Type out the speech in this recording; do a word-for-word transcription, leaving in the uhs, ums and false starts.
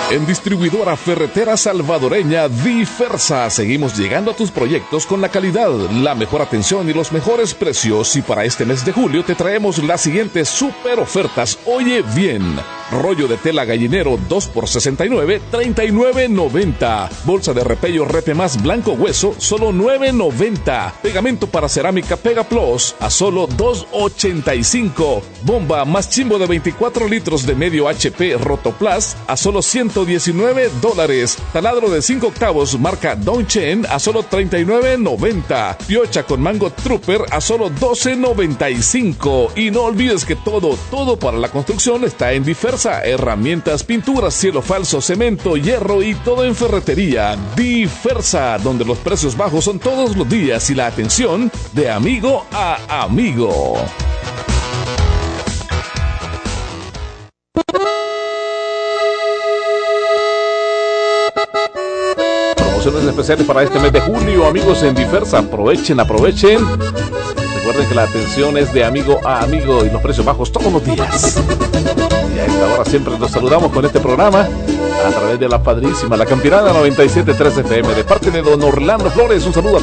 En Distribuidora Ferretera Salvadoreña Diversa, seguimos llegando a tus proyectos con la calidad, la mejor atención y los mejores precios. Y para este mes de julio te traemos las siguientes super ofertas. Oye bien: rollo de tela gallinero dos por sesenta y nueve, treinta y nueve noventa. Bolsa de repello Repe Más blanco hueso, solo nueve noventa. Pegamento para cerámica Pega Plus a solo dos ochenta y cinco. Bomba más chimbo de veinticuatro litros de medio H P Rotoplas a solo ciento diecinueve dólares. Taladro de cinco octavos marca Dongchen a solo treinta y nueve noventa. Piocha con mango Trooper a solo doce noventa y cinco. Y no olvides que todo, todo para la construcción está en Diversa. Herramientas, pinturas, cielo falso, cemento, hierro y todo en ferretería. Diversa, donde los precios bajos son todos los días y la atención de amigo a amigo. Promociones especiales para este mes de julio, amigos en Diversa. Aprovechen, aprovechen. Recuerden que la atención es de amigo a amigo y los precios bajos todos los días. Y a esta hora siempre nos saludamos con este programa a través de la padrísima La Campirana noventa y siete punto tres F M. De parte de don Orlando Flores, un saludo a